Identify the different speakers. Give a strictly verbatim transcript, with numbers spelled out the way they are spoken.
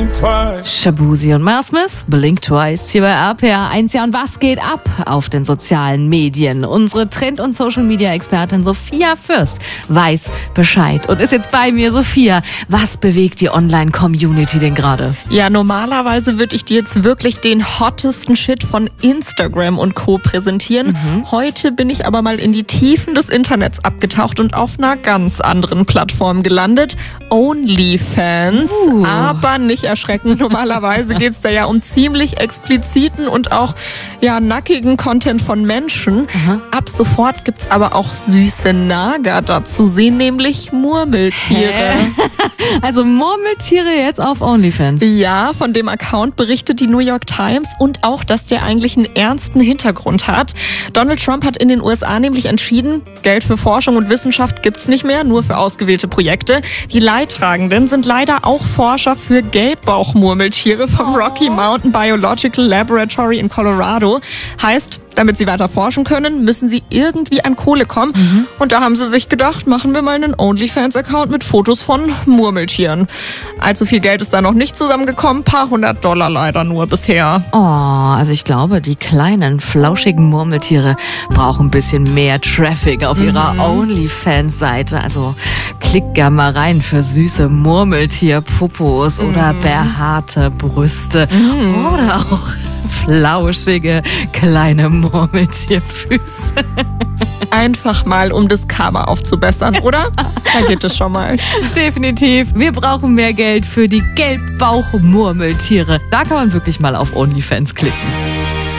Speaker 1: Blink twice.
Speaker 2: Shabuzi und Miles Smith, Blink Twice hier bei R P R eins. Ja, und was geht ab auf den sozialen Medien? Unsere Trend- und Social-Media-Expertin Sophia Fürst weiß Bescheid und ist jetzt bei mir. Sophia, was bewegt die Online-Community denn gerade?
Speaker 3: Ja, normalerweise würde ich dir jetzt wirklich den hottesten Shit von Instagram und Co. präsentieren. Mhm. Heute bin ich aber mal in die Tiefen des Internets abgetaucht und auf einer ganz anderen Plattform gelandet. OnlyFans. Uh. Aber nicht erschrecken. Normalerweise geht es da ja um ziemlich expliziten und auch ja, nackigen Content von Menschen. Aha. Ab sofort gibt es aber auch süße Nager dazu sehen, nämlich Murmeltiere.
Speaker 2: Hä? Also Murmeltiere jetzt auf OnlyFans?
Speaker 3: Ja, von dem Account berichtet die New York Times und auch, dass der eigentlich einen ernsten Hintergrund hat. Donald Trump hat in den U S A nämlich entschieden, Geld für Forschung und Wissenschaft gibt's nicht mehr, nur für ausgewählte Projekte. Die Leidtragenden sind leider auch Forscher für Gelbbauchmurmeltiere vom oh. Rocky Mountain Biological Laboratory in Colorado. Heißt, damit sie weiter forschen können, müssen sie irgendwie an Kohle kommen. Mhm. Und da haben sie sich gedacht, machen wir mal einen OnlyFans-Account mit Fotos von Murmeltieren. Allzu viel Geld ist da noch nicht zusammengekommen, paar hundert Dollar leider nur bisher.
Speaker 2: Oh, also ich glaube, die kleinen, flauschigen Murmeltiere brauchen ein bisschen mehr Traffic auf ihrer mhm. OnlyFans-Seite. Also klick gerne mal rein für süße Murmeltier-Popos mhm. oder behaarte Brüste mhm. oder auch flauschige kleine Murmeltierfüße.
Speaker 3: Einfach mal, um das Karma aufzubessern, oder? Da geht es schon mal.
Speaker 2: Definitiv. Wir brauchen mehr Geld für die Gelbbauchmurmeltiere. Da kann man wirklich mal auf OnlyFans klicken.